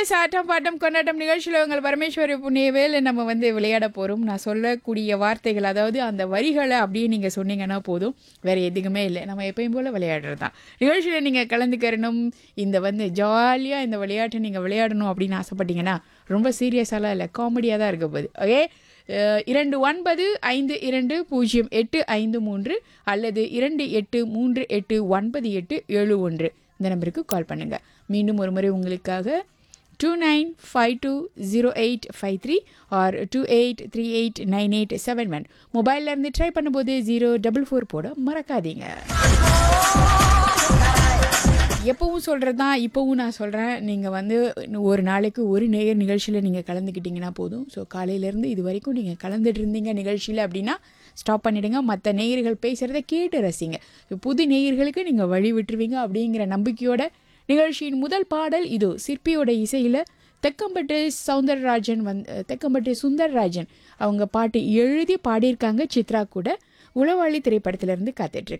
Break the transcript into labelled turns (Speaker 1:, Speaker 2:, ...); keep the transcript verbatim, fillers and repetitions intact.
Speaker 1: S ஆட்டம் bottom கொண்டாட்டம் நிகழ்ச்சியில் உங்கள் பரமேஸ்வரி புண்ணியவேல் நம்ம வந்து விளையாட போகிறோம். நான் சொல்லக்கூடிய வார்த்தைகள், அதாவது அந்த வரிகளை அப்படியே நீங்கள் சொன்னீங்கன்னா போதும், வேறு எதுக்குமே இல்லை. நம்ம எப்பயும் போல் விளையாடுறது தான். நிகழ்ச்சியில் நீங்கள் கலந்துக்கிறணும், இந்த வந்து ஜாலியாக இந்த விளையாட்டை நீங்கள் விளையாடணும் அப்படின்னு ஆசைப்பட்டீங்கன்னா ரொம்ப சீரியஸாலாம் இல்லை, காமெடியாக தான் இருக்க போகுது. ஓகே, இரண்டு ஒன்பது ஐந்து இரண்டு பூஜ்ஜியம் எட்டு ஐந்து மூன்று அல்லது இரண்டு எட்டு மூன்று எட்டு ஒன்பது எட்டு ஏழு ஒன்று இந்த நம்பருக்கு கால் பண்ணுங்கள். மீண்டும் ஒரு முறை உங்களுக்காக two nine five two zero eight five three R two eight three eight nine eight seven one. மொபைலில் இருந்து ட்ரை பண்ணும்போது ஜீரோ டபுள் ஃபோர் போட மறக்காதீங்க. எப்பவும் சொல்கிறது தான், இப்போவும் நான் சொல்கிறேன், நீங்கள் வந்து ஒரு நாளைக்கு ஒரு நேயர் நிகழ்ச்சியில் நீங்கள் கலந்துக்கிட்டிங்கன்னா போதும். ஸோ காலையிலேருந்து இது வரைக்கும் நீங்கள் கலந்துட்டு இருந்தீங்க நிகழ்ச்சியில் அப்படின்னா ஸ்டாப் பண்ணிவிடுங்க. மற்ற நேயர்கள் பேசுகிறத கேட்டு ரசிங்க. புது நேயர்களுக்கு நீங்கள் வழி விட்டுருவீங்க அப்படிங்கிற நம்பிக்கையோட நிகழ்ச்சியின் முதல் பாடல் இதோ. சிற்பியோட இசையில் தெக்கம்பட்டு சவுந்தரராஜன் வந்து தெக்கம்பட்டு சுந்தரராஜன் அவங்க பாட்டு எழுதி பாடியிருக்காங்க. சித்ரா கூட உளவாளி திரைப்படத்திலேருந்து காத்துட்ருக்கு.